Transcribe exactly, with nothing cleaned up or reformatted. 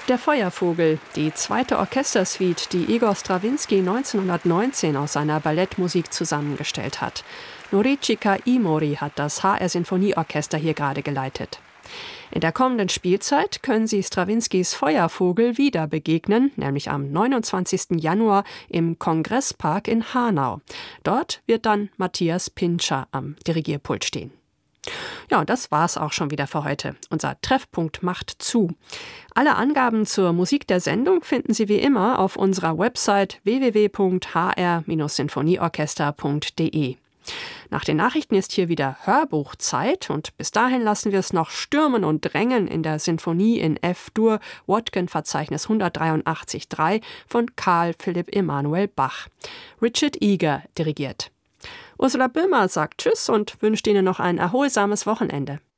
Der Feuervogel, die zweite Orchestersuite, die Igor Strawinski neunzehnhundertneunzehn aus seiner Ballettmusik zusammengestellt hat. Norichika Imori hat das H R-Sinfonieorchester hier gerade geleitet. In der kommenden Spielzeit können Sie Strawinskys Feuervogel wieder begegnen, nämlich am neunundzwanzigsten Januar im Kongresspark in Hanau. Dort wird dann Matthias Pintscher am Dirigierpult stehen. Ja, und das war's auch schon wieder für heute. Unser Treffpunkt macht zu. Alle Angaben zur Musik der Sendung finden Sie wie immer auf unserer Website w w w punkt h r sinfonieorchester punkt d e. Nach den Nachrichten ist hier wieder Hörbuchzeit und bis dahin lassen wir es noch stürmen und drängen in der Sinfonie in F-Dur, Wodken-Verzeichnis hundertdreiundachtzig Komma drei von Karl Philipp Emanuel Bach. Richard Eager dirigiert. Ursula Böhmer sagt Tschüss und wünscht Ihnen noch ein erholsames Wochenende.